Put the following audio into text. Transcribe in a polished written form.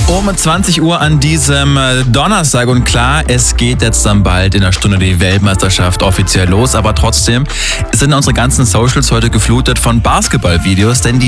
Um 20 Uhr an diesem Donnerstag und klar, es geht jetzt dann bald in einer Stunde die Weltmeisterschaft offiziell los, aber trotzdem sind unsere ganzen Socials heute geflutet von Basketballvideos, denn die